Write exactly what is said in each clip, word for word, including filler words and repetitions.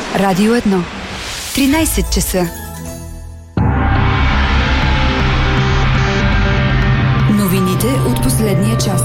Радио едно. тринайсет часа. Новините от последния час.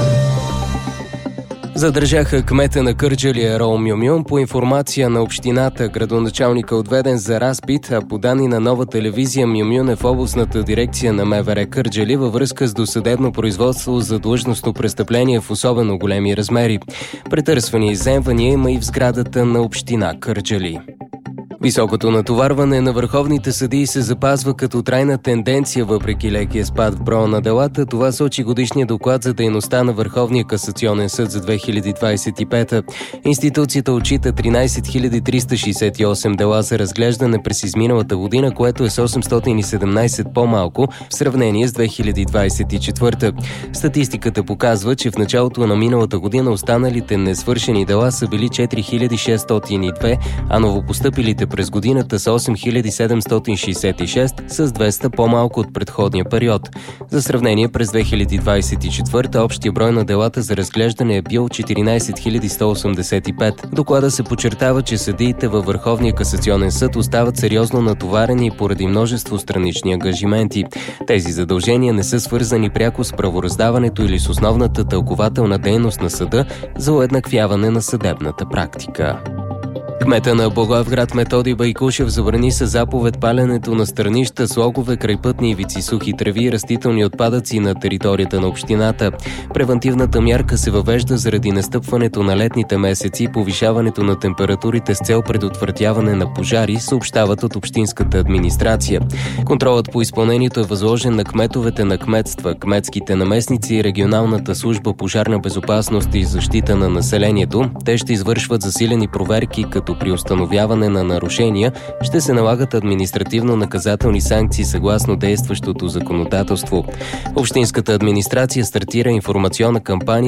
Задържаха кмета на Кърджали Ерол Мюмюн. По информация на общината, градоначалника отведен за разпит, а по данни на Нова телевизия Мюмюн е в областната дирекция на МВР Кърджали във връзка с досъдебно производство за длъжностно престъпление в особено големи размери. Претърсвания и изземвания има и в сградата на община Кърджали. Високото натоварване на върховните съдии се запазва като трайна тенденция въпреки лекия спад в броя на делата. Това сочи годишния доклад за дейността на Върховния касационен съд за две хиляди двайсет и пета. Институцията отчита тринайсет хиляди триста шейсет и осем дела за разглеждане през изминалата година, което е с осемстотин и седемнайсет по-малко в сравнение с две хиляди двайсет и четвърта. Статистиката показва, че в началото на миналата година останалите несвършени дела са били четири хиляди шестстотин и две, а новопостъпилите през годината са осем хиляди седемстотин шейсет и шест, с двеста по-малко от предходния период. За сравнение, през две хиляди двайсет и четвърта общия брой на делата за разглеждане е бил четиринайсет хиляди сто осемдесет и пет. В доклада се подчертава, че съдиите във Върховния касационен съд остават сериозно натоварени поради множество странични ангажименти. Тези задължения не са свързани пряко с правораздаването или с основната тълкувателна дейност на съда за уеднаквяване на съдебната практика. Кмета на Благоевград Методи Байкушев забрани със заповед паленето на стърнища, слогове, крайпътни ивици, сухи треви и растителни отпадъци на територията на общината. Превантивната мярка се въвежда заради настъпването на летните месеци и повишаването на температурите с цел предотвратяване на пожари, съобщават от общинската администрация. Контролът по изпълнението е възложен на кметовете на кметства, кметските наместници и регионалната служба пожарна безопасност и защита на населението. Те ще извършват засилени проверки, като при установяване на нарушения ще се налагат административно-наказателни санкции съгласно действащото законодателство. Общинската администрация стартира информационна кампания